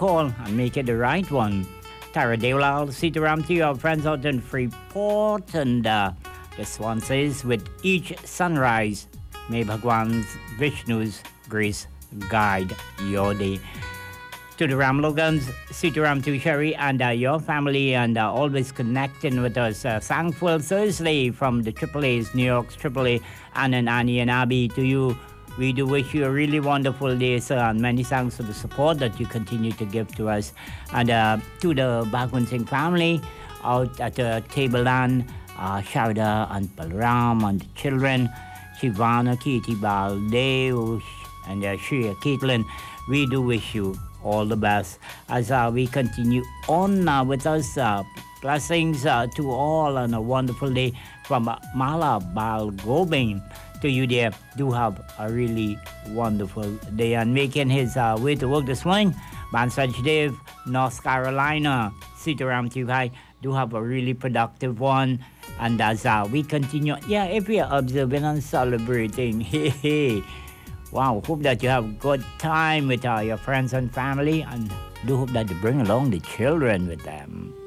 call and make it the right one. Tara Deolal, Sitaram to your friends out in Freeport, and this one says, with each sunrise, may Bhagwan's Vishnu's grace guide your day. To the Ramlogans, Sitaram to Sherry and your family, and always connecting with us. Thankful Thursday from the AAA's, New York's AAA, Ann and Annie and Abby. To you, we do wish you a really wonderful day, sir, and many thanks for the support that you continue to give to us. And to the Bhagwan Singh family out at the Tableland, Sharda and Balram and the children, Shivana, Kitty, Baldev, and Shreya, Caitlin, we do wish you all the best as we continue on with us. Blessings to all and a wonderful day from Mala Balgobin. To you there, do have a really wonderful day. And making his way to work this morning, Bansaj Dev, North Carolina, Sitaram to you guys, do have a really productive one. And as we continue, if we are observing and celebrating, hey. Wow, hope that you have good time with your friends and family, and do hope that you bring along the children with them.